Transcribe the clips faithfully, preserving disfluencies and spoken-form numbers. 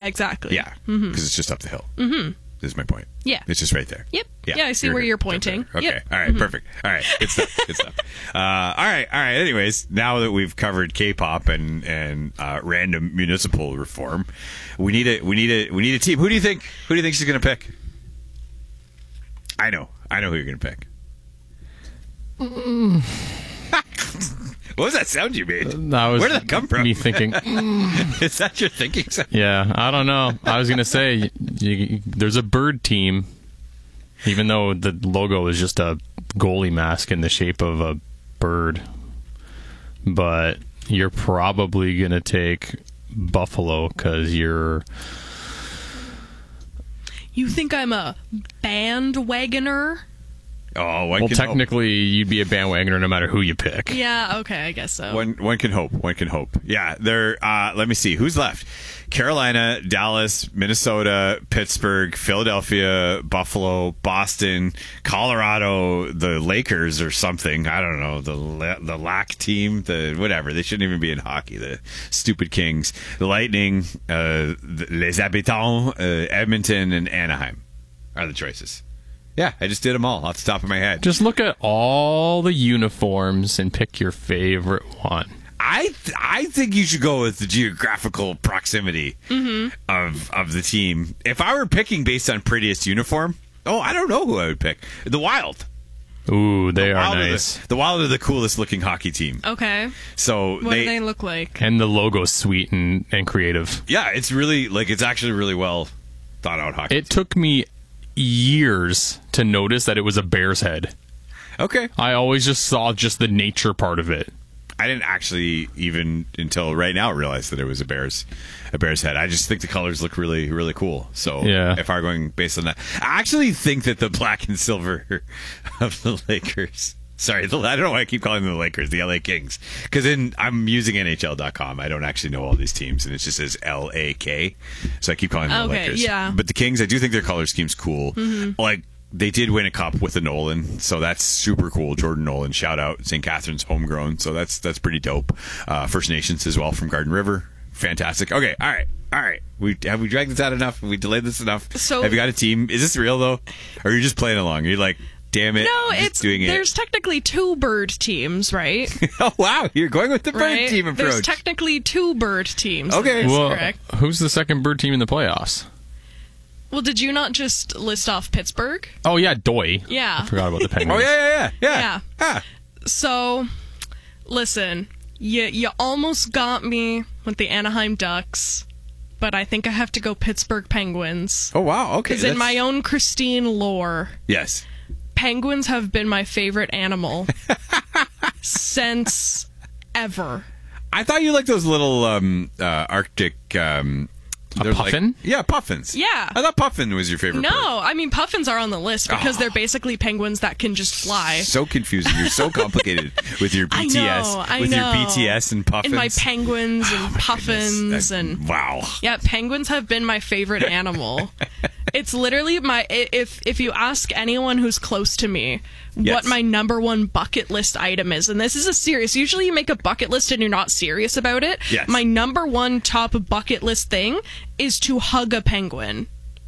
exactly. Yeah, because Mm-hmm. it's just up the hill. Mm-hmm. Is my point. Yeah. It's just right there. Yep. Yeah, Yeah, I see where good. you're pointing. Okay. Yep. All right. Mm-hmm. Perfect. All right. Good stuff. Good stuff. Uh, all right. All right. Anyways, now that we've covered K-pop and and uh, random municipal reform, we need a we need a we need a team. Who do you think? Who do you think she's going to pick? I know. I know who you're going to pick. Mm. What was that sound you made? That was Where did that come from? Me thinking. Is that your thinking sound? Yeah, I don't know. I was gonna say you, you, there's a bird team, even though the logo is just a goalie mask in the shape of a bird. But you're probably gonna take Buffalo because you're. You think I'm a bandwagoner? Oh, one Well, can technically, you'd be a bandwagoner no matter who you pick. Yeah, okay, I guess so. hope. One one can hope. One can hope. Yeah, there. Uh, let me see who's left. Carolina, Dallas, Minnesota, Pittsburgh, Philadelphia, Buffalo, Boston, Colorado, the Lakers or something. I don't know. The La- the L A C team, the whatever. They shouldn't even be in hockey. The stupid Kings, the Lightning, uh, the Les Habitants, uh, Edmonton, and Anaheim are the choices. Yeah, I just did them all off the top of my head. Just look at all the uniforms and pick your favorite one. I th- I think you should go with the geographical proximity Mm-hmm. of of the team. If I were picking based on prettiest uniform, oh, I don't know who I would pick. The Wild. Ooh, they The are Wild nice. the, the Wild are the coolest looking hockey team. Okay. So What they, do they look like? And the logo's sweet and, and creative. yeah, it's really like it's actually really well thought out hockey. It took me years to notice that it was a bear's head. Okay. I always just saw just the nature part of it. I didn't actually even until right now realize that it was a bear's a bear's head. I just think the colors look really really cool. So Yeah. if I'm going based on that, I actually think that the black and silver of the Lakers. Sorry, the, I don't know why I keep calling them the Lakers, the L A Kings, because in I'm using N H L dot com. I don't actually know all these teams, and it just says L A K, so I keep calling them the Okay, Lakers. yeah. But the Kings, I do think their color scheme's cool. Mm-hmm. Like. They did win a cup with the Nolan, so that's super cool. Jordan Nolan, shout out. Saint Catharines homegrown, so that's that's pretty dope. Uh, First Nations as well from Garden River. Fantastic. Okay, all right, all right. We have we dragged this out enough? Have we delayed this enough? So- have you got a team? Is this real though? Or are you just playing along? Are you like, damn it, No, I'm just it's doing it. there's technically two bird teams, right? Oh wow, you're going with the bird right? team approach. There's technically two bird teams. Okay. That's Well, correct. who's the second bird team in the playoffs? Well, did you not just list off Pittsburgh? Oh, yeah, Doy. Yeah. I forgot about the oh Penguins. yeah, yeah, yeah, yeah. Yeah. Ah. So, listen, you you almost got me with the Anaheim Ducks, but I think I have to go Pittsburgh Penguins. Oh wow, okay. Because in that's- my own Christine lore, yes. penguins have been my favorite animal since ever. I thought you liked those little um, uh, Arctic. Um, A they're like- puffin? yeah, puffins. Yeah. I thought puffin was your favorite. No, bird. I mean puffins are on the list because Oh. they're basically penguins that can just fly. So confusing. You're so complicated with your I B T S, know, I with know. your B T S and puffins. And my penguins and puffins Goodness, that- and wow. yeah, penguins have been my favorite animal. It's literally my i- if if you ask anyone who's close to me Yes. what my number one bucket list item is, and this is a serious. Usually, you make a bucket list and you're not serious about it. Yes. My number one top bucket list thing is to hug a penguin.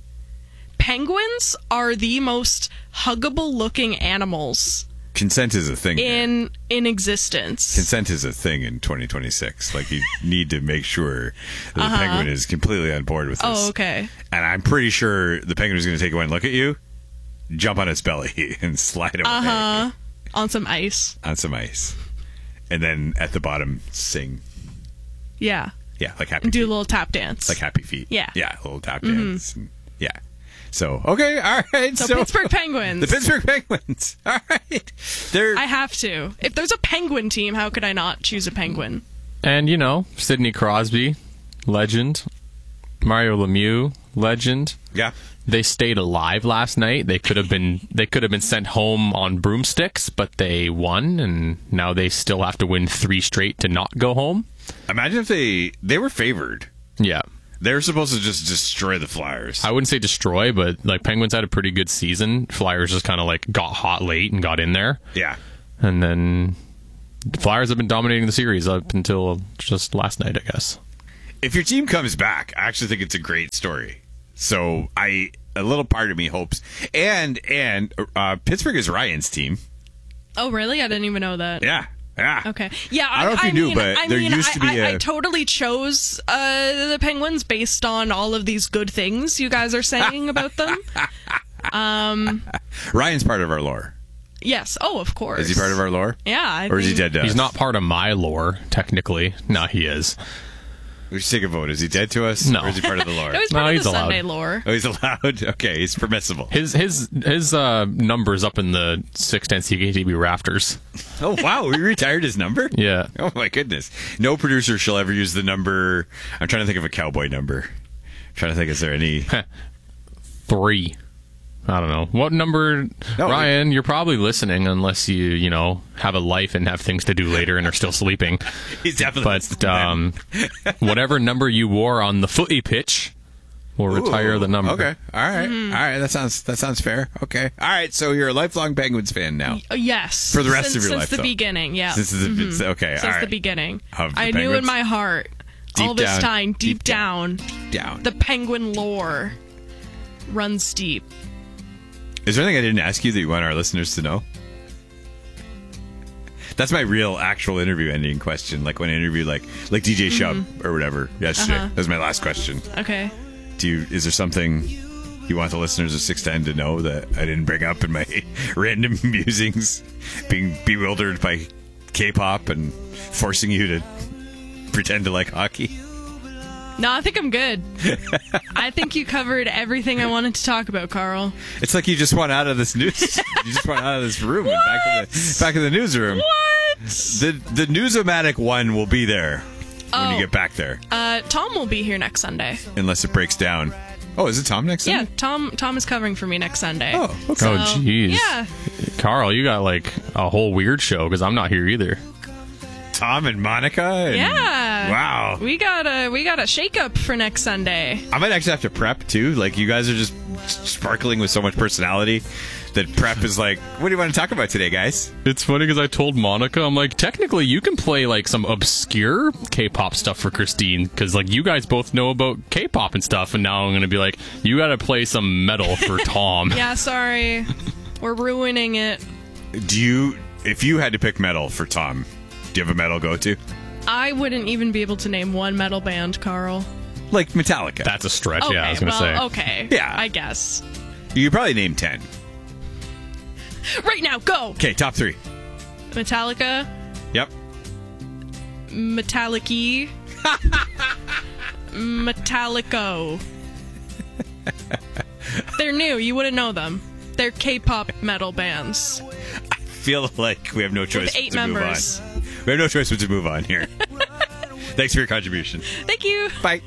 Penguins are the most huggable looking animals Consent is a thing. here. in in existence. Consent is a thing in twenty twenty-six. Like you need to make sure that the Uh-huh. penguin is completely on board with this. Oh, okay. And I'm pretty sure the penguin is going to take one look at you, jump on its belly, and slide away Uh huh. On some ice. on some ice, and then at the bottom sing. Yeah. Yeah, like happy. And do feet. a little tap dance. Like happy feet. Yeah. Yeah, a little tap dance. And, yeah. So, okay, all right. So, So, Pittsburgh Penguins. The Pittsburgh Penguins. All right. They're I have to. If there's a penguin team, how could I not choose a penguin? And, you know, Sidney Crosby, legend. Mario Lemieux, legend. yeah. They stayed alive last night. They could have been they could have been sent home on broomsticks, but they won, and now they still have to win three straight to not go home. Imagine if they they were favored. Yeah. They were supposed to just destroy the Flyers. I wouldn't say destroy, but like Penguins had a pretty good season. Flyers just kind of like got hot late and got in there. yeah. And then the Flyers have been dominating the series up until just last night, I guess. if your team comes back, I actually think it's a great story. So I, a little part of me hopes, and and uh, Pittsburgh is Ryan's team. Oh, really? I didn't even know that. Yeah. Yeah. Okay. Yeah, I don't know if you I knew, mean, but I there mean, used to be I, a- I totally chose uh, the Penguins based on all of these good things you guys are saying about them. Um, Ryan's part of our lore. yes. Oh, of course. Is he part of our lore? Yeah. I Or is he think- dead to He's us? not part of my lore, technically. No, he is. We should take a vote. Is he dead to us? No. Or is he part of the lore? It was No, part of he's the allowed. Sunday lore. Oh, he's allowed? Okay, he's permissible. His his his uh, numbers up in the six ten C K T B rafters. Oh, wow. We retired his number? Yeah. Oh, my goodness. No producer shall ever use the number. I'm trying to think of a cowboy number. I'm trying to think, is there any... Three. I don't know. What number, No, Ryan, you're probably listening unless you, you know, have a life and have things to do later and are still sleeping. He's definitely... But um, whatever number you wore on the footy pitch will retire the number. Okay. All right. All right. That sounds that sounds fair. Okay. All right. So you're a lifelong Penguins fan now. Uh, yes. For the rest since, of your since life, the though. beginning, yeah. Since the, it's- okay. Since all the right. beginning. Of the I knew Penguins? in my heart, Deep all this down, time, deep, deep down. down, Down. the Penguin lore runs deep. Is there anything I didn't ask you that you want our listeners to know? That's my real, actual interview ending question. Like when I interviewed, like like D J Shub or whatever yesterday. Uh-huh. That was my last question. Okay. Do you? Is there something you want the listeners of six ten to know that I didn't bring up in my random musings, being bewildered by K-pop and forcing you to pretend to like hockey? No, I think I'm good. I think you covered everything I wanted to talk about, Carl. It's like you just went out of this news. You just went out of this room and back to the back in the newsroom. What? The the Newsomatic one will be there when Oh. you get back there, Uh, Tom will be here next Sunday. unless it breaks down. Oh, is it Tom next Yeah, Sunday? Tom. Tom is covering for me next Sunday. Oh, okay. So, Oh, jeez. Yeah. Carl, you got like a whole weird show because I'm not here either. Tom and Monica. And, Yeah. Wow. We got a we got a shake up for next Sunday. I might actually have to prep too. Like you guys are just sparkling with so much personality that prep is like, what do you want to talk about today, guys? It's funny because I told Monica, I'm like, technically you can play like some obscure K-pop stuff for Christine because like you guys both know about K-pop and stuff, and now I'm gonna be like, you got to play some metal for Tom. Yeah, sorry. We're ruining it. Do you, if you had to pick metal for Tom, do you have a metal go-to? I wouldn't even be able to name one metal band, Carl. Like Metallica. That's a stretch. Okay, yeah, I was gonna well, say. okay. Yeah. I guess. You could probably name ten. Right now, go! Okay, top three. Metallica, Yep. Metallic-y, Metallico. They're new. You wouldn't know them. They're K-pop metal bands. Feel like we have no choice With eight to members. move on. We have no choice but to move on here. Thanks for your contribution. Thank you. Bye.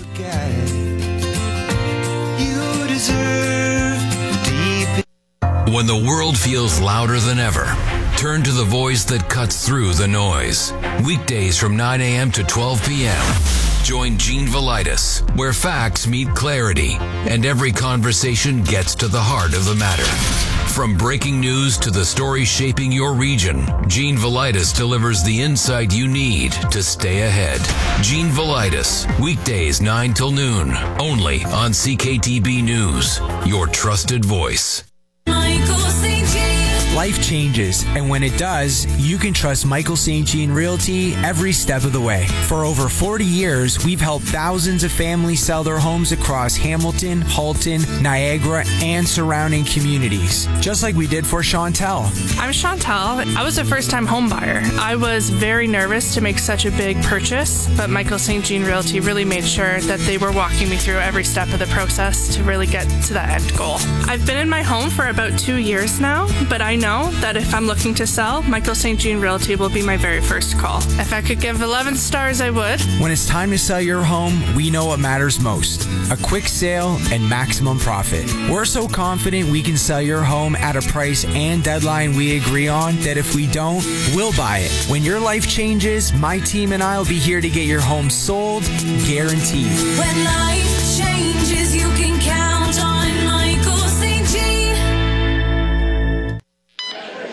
You deserve deep. When the world feels louder than ever, turn to the voice that cuts through the noise. Weekdays from nine a.m. to twelve p.m. Join Gene Velitis, where facts meet clarity and every conversation gets to the heart of the matter. From breaking news to the stories shaping your region, Gene Velitis delivers the insight you need to stay ahead. Gene Velitis, weekdays nine till noon, only on C K T B News, your trusted voice. Michael Saint Jean. Life changes, and when it does, you can trust Michael Saint Jean Realty every step of the way. For over forty years, we've helped thousands of families sell their homes across Hamilton, Halton, Niagara, and surrounding communities, just like we did for Chantel. I'm Chantal. I was a first-time home buyer. I was very nervous to make such a big purchase, but Michael Saint Jean Realty really made sure that they were walking me through every step of the process to really get to that end goal. I've been in my home for about two years now, but I know that if I'm looking to sell, Michael Saint Jean Realty will be my very first call. If I could give eleven stars, I would. When it's time to sell your home, we know what matters most: a quick sale and maximum profit. We're so confident we can sell your home at a price and deadline we agree on that if we don't, we'll buy it. When your life changes, my team and I will be here to get your home sold, guaranteed. When life changes, you can count on Michael Saint Jean.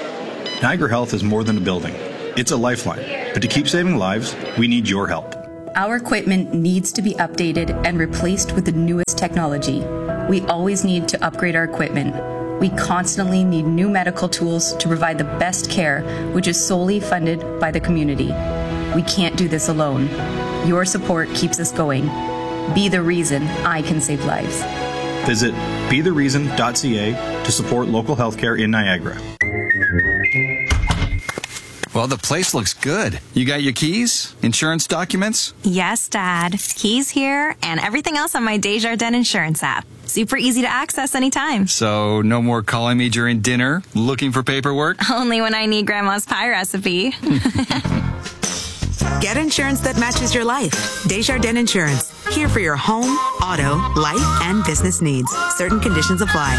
Niagara Health is more than a building. It's a lifeline. But to keep saving lives, we need your help. Our equipment needs to be updated and replaced with the newest technology. We always need to upgrade our equipment. We constantly need new medical tools to provide the best care, which is solely funded by the community. We can't do this alone. Your support keeps us going. Be the reason I can save lives. Visit be the reason dot c a to support local healthcare in Niagara. Well, the place looks good. You got your keys? Insurance documents? Yes, Dad. Keys here and everything else on my Desjardins Insurance app. Super easy to access anytime. So no more calling me during dinner, looking for paperwork? Only when I need Grandma's pie recipe. Get insurance that matches your life. Desjardins Insurance. Here for your home, auto, life, and business needs. Certain conditions apply.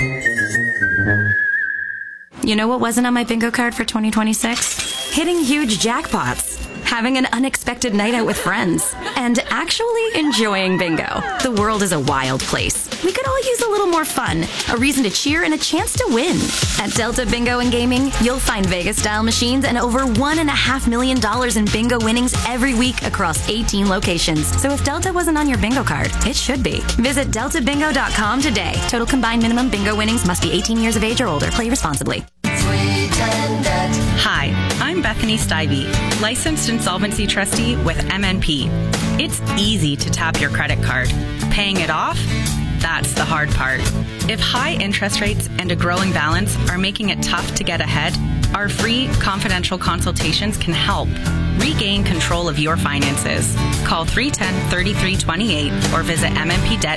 You know what wasn't on my bingo card for twenty twenty-six? Hitting huge jackpots, having an unexpected night out with friends, and actually enjoying bingo. The world is a wild place. We could all use a little more fun, a reason to cheer, and a chance to win. At Delta Bingo and Gaming, you'll find Vegas-style machines and over one and a half million dollars in bingo winnings every week across eighteen locations. So if Delta wasn't on your bingo card, it should be. Visit delta bingo dot com today. Total combined minimum bingo winnings must be eighteen years of age or older. Play responsibly. Hi, I'm Bethany Stivey, licensed insolvency trustee with M N P. It's easy to tap your credit card. Paying it off? That's the hard part. If high interest rates and a growing balance are making it tough to get ahead, our free confidential consultations can help. Regain control of your finances. Call three one zero, three three two eight or visit m n p debt